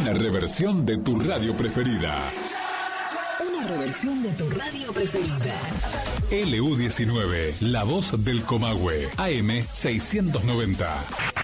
Una reversión de tu radio preferida. Una reversión de tu radio preferida. LU19, la voz del Comahue, AM 690.